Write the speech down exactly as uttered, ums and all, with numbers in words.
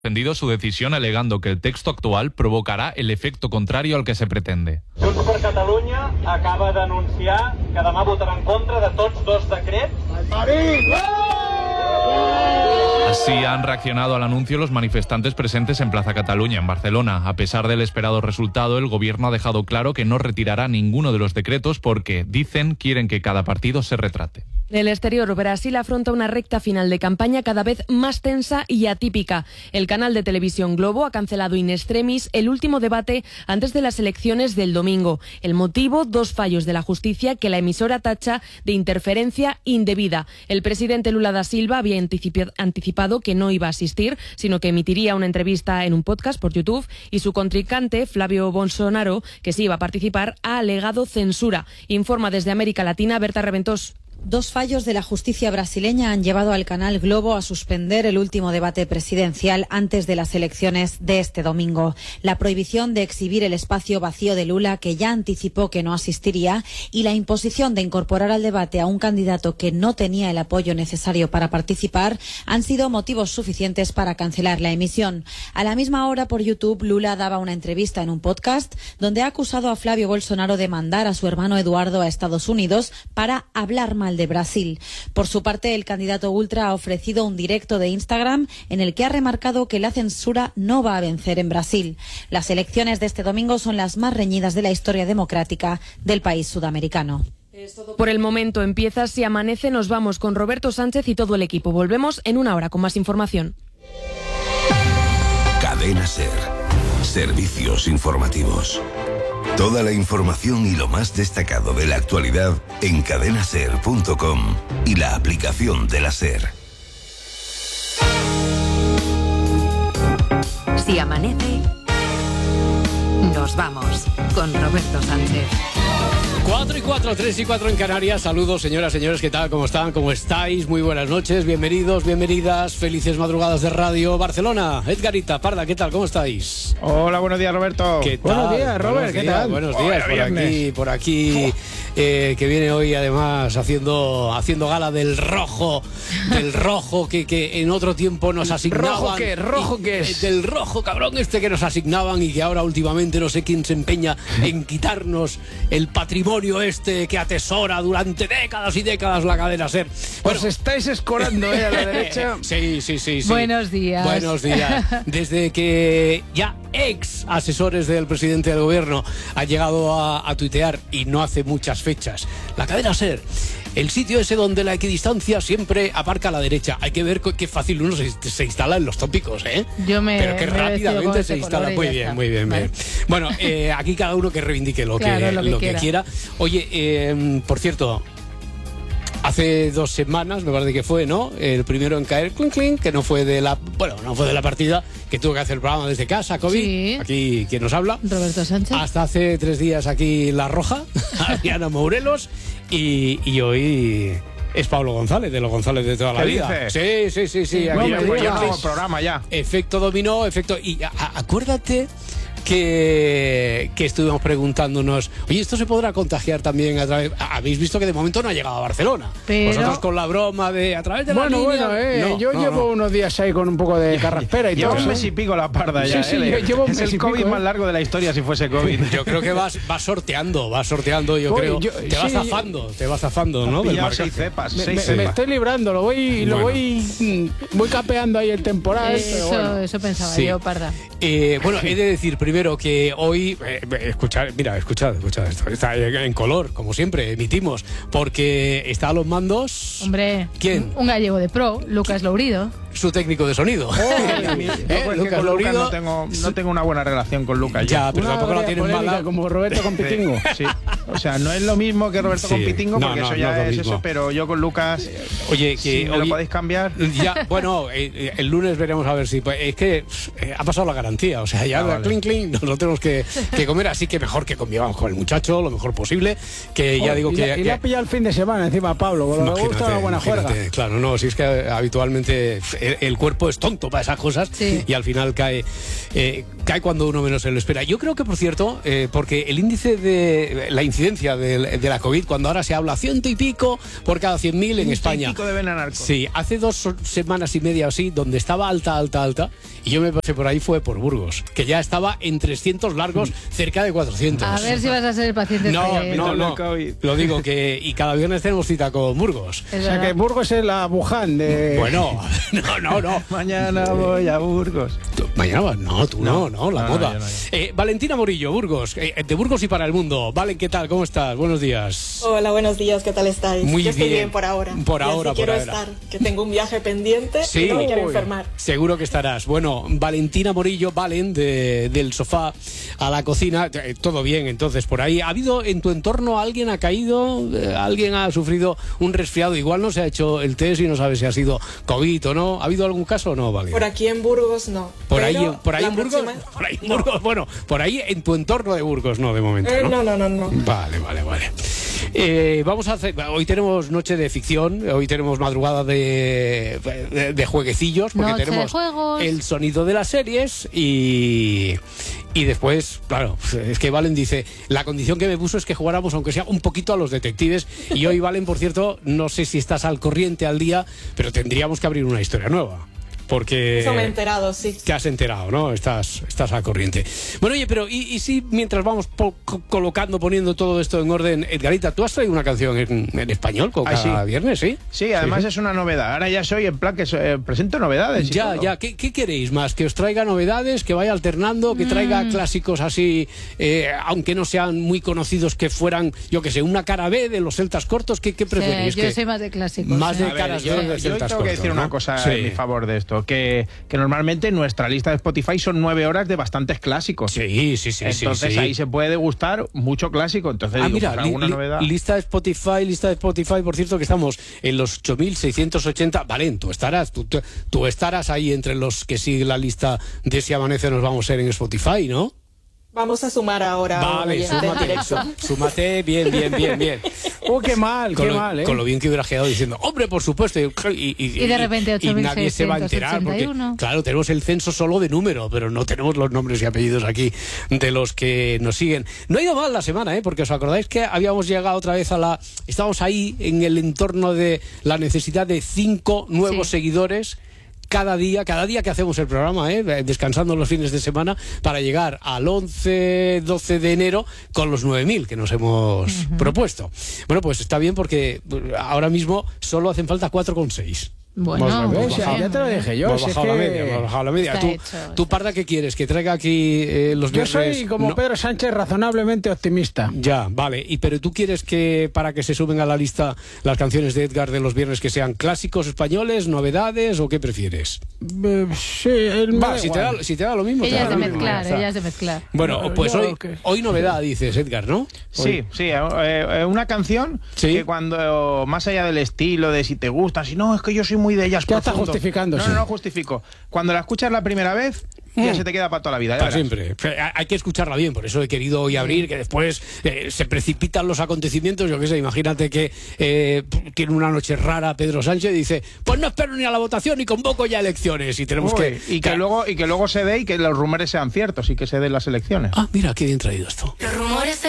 defendido su decisión alegando que el texto actual provocará el efecto contrario al que se pretende. Junts per Catalunya acaba d'anunciar que demà votarà en contra de tots dos decrets. Así han reaccionado al anuncio los manifestantes presentes en Plaza Cataluña, en Barcelona. A pesar del esperado resultado, el gobierno ha dejado claro que no retirará ninguno de los decretos porque, dicen, quieren que cada partido se retrate. En el exterior, Brasil afronta una recta final de campaña cada vez más tensa y atípica. El canal de televisión Globo ha cancelado in extremis el último debate antes de las elecciones del domingo. El motivo, dos fallos de la justicia que la emisora tacha de interferencia indebida. El presidente Lula da Silva había anticipado que no iba a asistir, sino que emitiría una entrevista en un podcast por YouTube, y su contrincante, Flavio Bolsonaro, que sí iba a participar, ha alegado censura. Informa desde América Latina Berta Reventós. Dos fallos de la justicia brasileña han llevado al canal Globo a suspender el último debate presidencial antes de las elecciones de este domingo. La prohibición de exhibir el espacio vacío de Lula, que ya anticipó que no asistiría, y la imposición de incorporar al debate a un candidato que no tenía el apoyo necesario para participar han sido motivos suficientes para cancelar la emisión. A la misma hora, por YouTube, Lula daba una entrevista en un podcast donde ha acusado a Flavio Bolsonaro de mandar a su hermano Eduardo a Estados Unidos para hablar mal de Brasil. Por su parte, el candidato ultra ha ofrecido un directo de Instagram en el que ha remarcado que la censura no va a vencer en Brasil. Las elecciones de este domingo son las más reñidas de la historia democrática del país sudamericano. Por el momento empieza Si Amanece. Nos vamos con Roberto Sánchez y todo el equipo. Volvemos en una hora con más información. Cadena SER. Servicios informativos. Toda la información y lo más destacado de la actualidad en cadena ser punto com y la aplicación de la SER. Si amanece, nos vamos con Roberto Sánchez. cuatro y cuatro, tres y cuatro en Canarias. Saludos, señoras, señores, ¿qué tal? ¿Cómo están? ¿Cómo estáis? Muy buenas noches, bienvenidos, bienvenidas, felices madrugadas de Radio Barcelona. Edgarita, Parda, ¿qué tal? ¿Cómo estáis? Hola, buenos días, Roberto. ¿Qué tal? Buenos días, Robert, buenos ¿qué días, tal? Buenos días, por aquí, por aquí, eh, que viene hoy además haciendo haciendo gala del rojo, del rojo que, que en otro tiempo nos asignaban. ¿Rojo qué? ¿Rojo qué es? Del rojo, cabrón, este que nos asignaban y que ahora últimamente no sé quién se empeña en quitarnos el patrimonio este que atesora durante décadas y décadas la cadena SER. Bueno, os estáis escorando, ¿eh? A la derecha. Sí, sí, sí, sí. Buenos días. Buenos días. Desde que ya ex asesores del presidente del gobierno han llegado a, a tuitear, y no hace muchas fechas, la cadena SER, el sitio ese donde la equidistancia siempre aparca a la derecha. Hay que ver qué fácil uno se, se instala en los tópicos, ¿eh? Yo me, Pero qué me rápidamente se instala. Muy bien, está. muy bien, Vale. bien. Bueno, eh, aquí cada uno que reivindique lo, Claro, que, lo que lo que quiera. quiera. Oye, eh, por cierto, hace dos semanas, me parece que fue, ¿no? El primero en caer, clink, clink, que no fue de la, bueno, no fue de la partida, que tuvo que hacer el programa desde casa, COVID. Sí. Aquí, ¿quién nos habla? Roberto Sánchez. Hasta hace tres días aquí La Roja, Adriana Mourelos, y, y hoy es Pablo González, de los González de toda la ¿Qué vida. dices? Sí, sí, sí, sí. No Aquí me pues digas. ya Nuevo veis, programa ya. efecto dominó, efecto... Y a- a- acuérdate que, que estuvimos preguntándonos, oye, ¿esto se podrá contagiar también a través...? Habéis visto que de momento no ha llegado a Barcelona. Pero- Vosotros con la broma de a través de la Bueno, línea... bueno, eh, No, yo no, llevo no. unos días ahí con un poco de carraspera y Lleva todo. un ¿eh? mes y pico la parda ya. Sí, sí, ¿eh? yo llevo un es mes y el COVID pico, más ¿eh? largo de la historia si fuese COVID. Yo creo que vas, vas sorteando, vas sorteando, yo Voy, creo. yo- te vas sí, zafando, te vas zafando, ¿no? Del Pillado marcaje. seis cepas, Me, seis me- me cepas. estoy librando, lo voy, lo Bueno. voy, mm, voy capeando ahí el temporal. pero Eso, bueno. eso pensaba Sí. yo, Parda. Eh, bueno, he de decir primero que hoy, eh, escuchad, mira, escuchad, escuchad esto, está en color, como siempre, emitimos, porque está a los mandos Hombre, ¿Quién? un gallego de pro, Lucas Lourido. su técnico de sonido. Yo, ¿Eh? pues, que Lucas con Lucas Lourido. no tengo, no tengo una buena relación con Lucas. Ya, yo. pero Una tampoco la breve tienen polémica mala. como Roberto con Pitingo. Sí. O sea, no es lo mismo que Roberto Sí. con Pitingo, No, porque no, eso no ya es lo es mismo. eso, pero yo con Lucas, Oye, que si me hoy- lo podéis cambiar. Ya, bueno, eh, eh, el lunes veremos a ver si... pues, es que eh, ha pasado la garantía, o sea, ya Ah, vale. clink, clink, nos lo tenemos que, que comer, así que mejor que convivamos con el muchacho, lo mejor posible, que ya Oh, digo y que... la- y que- le ha pillado el fin de semana encima a Pablo, con lo que le gusta una buena juerga. imagínate, claro, no, si es que habitualmente el, el cuerpo es tonto para esas cosas Sí. y al final cae eh, cae cuando uno menos se lo espera. Yo creo que, por cierto, eh, porque el índice de la incidencia de, de la COVID, cuando ahora se habla ciento y pico por cada cien mil en España. Ciento y pico de Benanarco. Sí, hace dos semanas y media o así, donde estaba alta, alta, alta, y yo me pasé por ahí, fue por Burgos, que ya estaba en trescientos largos, cerca de cuatrocientos. A ver si vas a ser el paciente. No, estrella. no, no. Lo digo que, y cada viernes tenemos cita con Burgos. O sea que Burgos es la Wuhan de... Bueno, no, no, no. Mañana voy a Burgos. ¿Tú, mañana vas? No, tú no, no, no la no, moda. no, no. Eh, Valentina Morillo, Burgos, eh, de Burgos y para el mundo. Valen, ¿qué tal? ¿Cómo estás? Buenos días. Hola, buenos días, ¿qué tal estáis? Muy Yo estoy bien. bien por ahora. Por Y así ahora, por quiero ahora. estar, que tengo un viaje pendiente Sí. y no me quiero Uy. enfermar. Seguro que estarás. Bueno, Valentina Morillo, Valen, de, del sofá a la cocina. Eh, todo bien, entonces, por ahí. ¿Ha habido en tu entorno alguien ha caído? Eh, ¿Alguien ha sufrido un resfriado? Igual no se ha hecho el test y no sabe si ha sido COVID o no. ¿Ha habido algún caso o no, Valen? Por aquí en Burgos no. Por ahí, Pero por ahí la en Burgos. próxima- Por ahí en Burgos. Bueno, por ahí en tu entorno de Burgos, no, de momento. Eh, ¿no? no, no, no, no. Vale, vale, vale. Eh, vamos a hacer. Hoy tenemos noche de ficción, hoy tenemos madrugada de, de, de jueguecillos, porque Noche de tenemos juegos. el sonido de las series y. Y después, claro, es que Valen dice, la condición que me puso es que jugáramos, aunque sea un poquito, a los detectives. Y hoy, Valen, por cierto, no sé si estás al corriente al día, pero tendríamos que abrir una historia nueva. Porque... Eso me he enterado, sí. Te has enterado, ¿no? Estás, estás al corriente. Bueno, oye, pero ¿y, y si mientras vamos po- co- colocando, poniendo todo esto en orden, Edgarita, tú has traído una canción en, en español con Ay, cada sí. viernes, ¿sí? Sí, además Sí. es una novedad. Ahora ya soy en plan que so- eh, presento novedades. y Ya, todo. ya. ¿Qué, ¿Qué queréis más? ¿Que os traiga novedades? ¿Que vaya alternando? ¿Que traiga clásicos así, eh, aunque no sean muy conocidos, que fueran, yo qué sé, una cara B de los celtas cortos? ¿Qué, qué preferís? Sí, yo ¿Que soy más de clásicos. más sí. de A ver, caras yo, B de yo celtas tengo que cortos, decir ¿no? una cosa Sí. en mi favor de esto, que, que normalmente nuestra lista de Spotify son nueve horas de bastantes clásicos. Sí, sí, sí. sí, Entonces sí. ahí se puede degustar mucho clásico. Entonces Ah, digo, mira, pues, li- alguna li- novedad. lista de Spotify, lista de Spotify, por cierto, que estamos en los ocho mil seiscientos ochenta. Valen, tú estarás, tú, tú- tú estarás ahí entre los que siguen la lista de Si Amanece Nos Vamos a ir en Spotify, ¿no? Vamos a sumar ahora. Vale, oyentes súmate, directo. sú- súmate, bien, bien, bien, bien. Oh, qué mal, Con qué lo, mal, ¿eh? con lo bien que hubiera quedado diciendo, hombre, por supuesto, y, y, Y de repente y nadie se va a enterar, porque, ocho mil seiscientos ochenta y uno. claro, tenemos el censo solo de número, pero no tenemos los nombres y apellidos aquí de los que nos siguen. No ha ido mal la semana, ¿eh? Porque os acordáis que habíamos llegado otra vez a la... Estábamos ahí en el entorno de la necesidad de cinco nuevos Sí. seguidores cada día, cada día que hacemos el programa, ¿eh? Descansando los fines de semana, para llegar al once, doce de enero con los nueve mil que nos hemos uh-huh. propuesto. Bueno, pues está bien porque ahora mismo solo hacen falta cuatro coma seis. Bueno, Hemos- hemos ¿Ves? Ya, bajado- ya te lo dije yo. hemos si es bajado la que- media, hemos bajado la media. Está ¿Tú, hecho, tú, está Parda, qué quieres? ¿Que traiga aquí eh, los Yo viernes? soy como No. Pedro Sánchez, razonablemente optimista. Ya, vale. ¿Y pero tú quieres que para que se suben a la lista las canciones de Edgar de los viernes que sean clásicos españoles, novedades o qué prefieres? Eh, sí, el Va, si te, da, si te da lo mismo. te Ella da es de lo mismo, ya mezclar, está. ella es de mezclar. Bueno, No, pues yo hoy, que- hoy novedad, dices, Edgar, ¿no? Sí, Hoy- sí, eh, eh, una canción Sí. que cuando, más allá del estilo, de si te gusta, si no, es que yo soy muy de ellas. Ya está profundo. justificándose. No, no, no justifico. Cuando la escuchas la primera vez, ya Mm. se te queda para toda la vida. ya Para verás. siempre. Hay que escucharla bien, por eso he querido hoy abrir, que después eh, se precipitan los acontecimientos. Yo qué sé, imagínate que eh, tiene una noche rara Pedro Sánchez y dice, pues no espero ni a la votación y convoco ya elecciones. Y tenemos Uy, que... y que luego y que luego se dé y que los rumores sean ciertos y que se den las elecciones. Ah, mira, qué bien traído esto. Los rumores se